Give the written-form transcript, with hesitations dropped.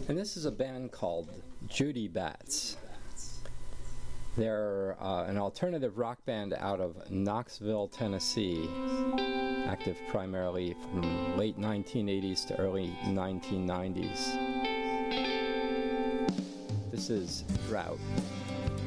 And this is a band called Judy Bats. They're an alternative rock band out of Knoxville, Tennessee, active primarily from late 1980s to early 1990s. This is Drought.